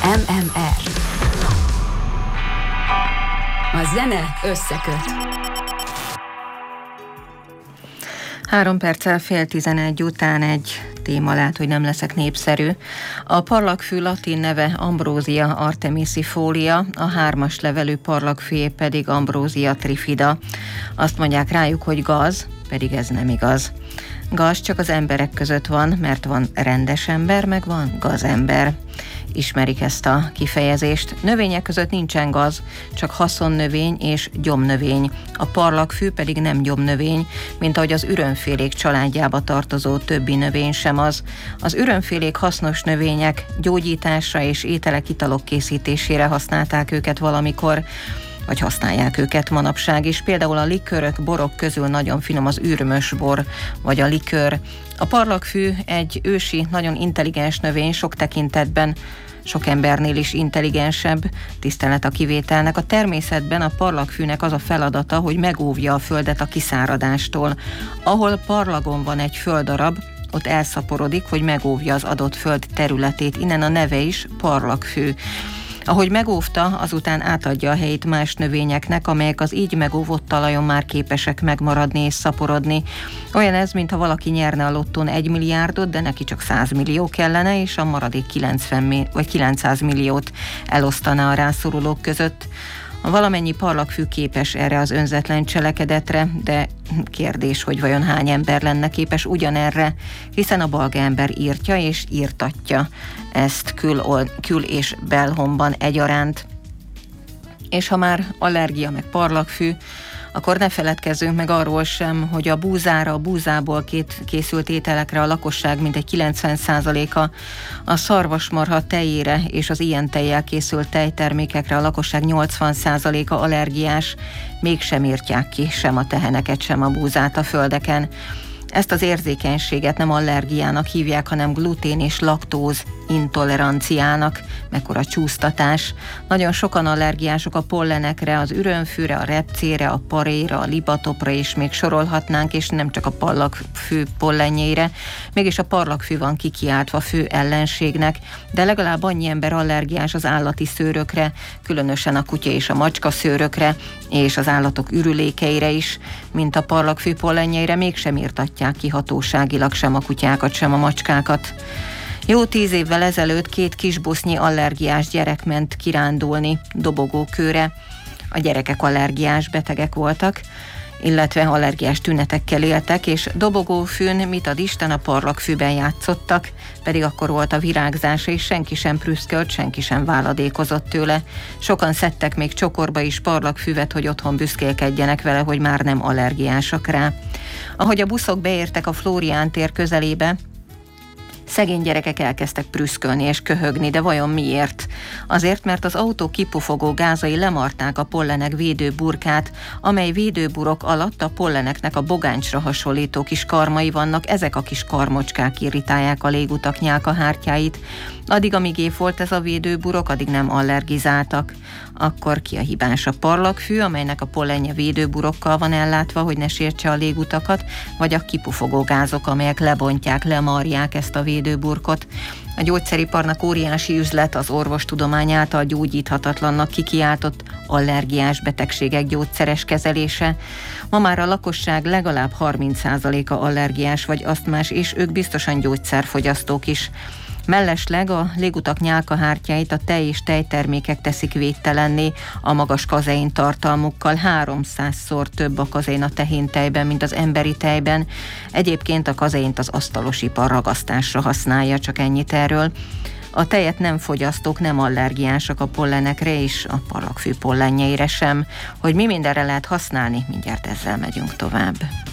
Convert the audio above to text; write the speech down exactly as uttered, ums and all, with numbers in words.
em em er. A zene összeköt. Három perccel fél tizenegy után egy téma lehet, hogy nem leszek népszerű. A parlagfű latin neve Ambrosia artemisifolia, a hármas levelű parlagfűjé pedig Ambrosia trifida. Azt mondják rájuk, hogy gaz, pedig ez nem igaz. Gaz csak az emberek között van, mert van rendes ember, meg van gazember. Ismerik ezt a kifejezést. Növények között nincsen gaz, csak haszonnövény és gyomnövény. A parlagfű pedig nem gyomnövény, mint ahogy az ürömfélék családjába tartozó többi növény sem az. Az ürömfélék hasznos növények, gyógyításra és ételek, italok készítésére használták őket valamikor, vagy használják őket manapság is. Például a likőrök, borok közül nagyon finom az űrmös bor, vagy a likőr. A parlagfű egy ősi, nagyon intelligens növény, sok tekintetben sok embernél is intelligensebb, tisztelet a kivételnek. A természetben a parlagfűnek az a feladata, hogy megóvja a földet a kiszáradástól. Ahol parlagon van egy földdarab, ott elszaporodik, hogy megóvja az adott föld területét. Innen a neve is parlagfű. Ahogy megóvta, azután átadja a helyét más növényeknek, amelyek az így megóvott talajon már képesek megmaradni és szaporodni. Olyan ez, mintha valaki nyerne a lottón egy milliárdot, de neki csak száz millió kellene, és a maradék kilencven vagy kilencszáz milliót elosztaná a rászorulók között. Valamennyi parlagfű képes erre az önzetlen cselekedetre, de kérdés, hogy vajon hány ember lenne képes ugyanerre, hiszen a balga ember írtja és írtatja ezt kül, kül és belhomban egyaránt. És ha már allergia meg parlagfű, akkor ne feledkezzünk meg arról sem, hogy a búzára, a búzából két készült ételekre a lakosság mintegy kilencven százaléka, a szarvasmarha tejére és az ilyen tejjel készült tejtermékekre a lakosság nyolcvan százaléka allergiás, mégsem írtják ki sem a teheneket, sem a búzát a földeken. Ezt az érzékenységet nem allergiának hívják, hanem glutén és laktóz intoleranciának. Mekkora csúsztatás. Nagyon sokan allergiások a pollenekre, az ürömfűre, a repcére, a paréra, a libatopra is még sorolhatnánk, és nem csak a parlagfű pollenjére. Mégis a parlagfű van kikiáltva fő ellenségnek, de legalább annyi ember allergiás az állati szőrökre, különösen a kutya és a macska szőrökre, és az állatok ürülékeire is, mint a parlagfű pollenjeire, mégsem írtatják ki hatóságilag sem a kutyákat, sem a macskákat. Jó tíz évvel ezelőtt két kisbusznyi allergiás gyerek ment kirándulni dobogókőre. A gyerekek allergiás betegek voltak, illetve allergiás tünetekkel éltek, és dobogófűn, mit ad Isten, a parlagfűben játszottak, pedig akkor volt a virágzás, és senki sem prüszkölt, senki sem váladékozott tőle. Sokan szedtek még csokorba is parlagfüvet, hogy otthon büszkélkedjenek vele, hogy már nem allergiásak rá. Ahogy a buszok beértek a Flórián tér közelébe, szegény gyerekek elkezdtek prüszkölni és köhögni, de vajon miért? Azért, mert az autó kipufogó gázai lemarták a pollenek védőburkát, amely védőburok alatt a polleneknek a bogáncsra hasonlító kis karmai vannak, ezek a kis karmocskák irritálják a légutak nyálkahártyáit. Addig, amíg év volt ez a védőburok, addig nem allergizáltak. Akkor ki a hibás, a parlagfű, amelynek a pollenje védőburokkal van ellátva, hogy ne sértse a légutakat, vagy a kipufogó gázok, amelyek lebontják, lemarják ezt a védőburkot. A gyógyszeriparnak óriási üzlet az orvostudomány által gyógyíthatatlannak kikiáltott allergiás betegségek gyógyszeres kezelése. Ma már a lakosság legalább harminc százaléka allergiás vagy asztmás, és ők biztosan gyógyszerfogyasztók is. Mellesleg a légutak nyálkahártyáit a tej és tejtermékek teszik végtelenné a magas kazein tartalmukkal. háromszázszor több a kazein a tehéntejben, mint az emberi tejben. Egyébként a kazeint az asztalosipar ragasztásra használja, csak ennyit erről. A tejet nem fogyasztók nem allergiásak a pollenekre és a parlagfű pollenjeire sem. Hogy mi mindenre lehet használni, mindjárt ezzel megyünk tovább.